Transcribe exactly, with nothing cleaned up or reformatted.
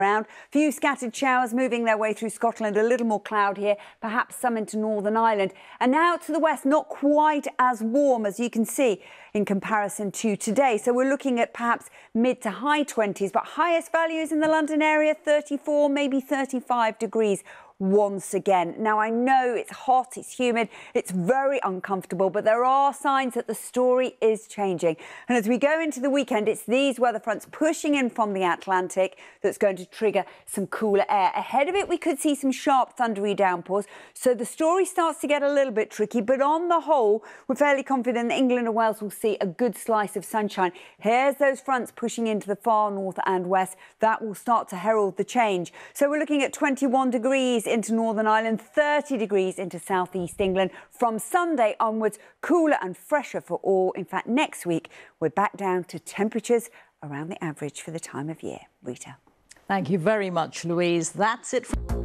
Around. Few scattered showers moving their way through Scotland, a little more cloud here, perhaps some into Northern Ireland. And now to the west, not quite as warm as you can see in comparison to today. So we're looking at perhaps mid to high twenties, but highest values in the London area, thirty-four, maybe thirty-five degrees. Once again. Now, I know it's hot, it's humid, it's very uncomfortable, but there are signs that the story is changing. And as we go into the weekend, it's these weather fronts pushing in from the Atlantic that's going to trigger some cooler air. Ahead of it, we could see some sharp thundery downpours. So the story starts to get a little bit tricky, but on the whole, we're fairly confident that England and Wales will see a good slice of sunshine. Here's those fronts pushing into the far north and west. That will start to herald the change. So we're looking at twenty-one degrees into Northern Ireland, thirty degrees into southeast England. From Sunday onwards, cooler and fresher for all. In fact, next week, we're back down to temperatures around the average for the time of year. Rita. Thank you very much, Louise. That's it.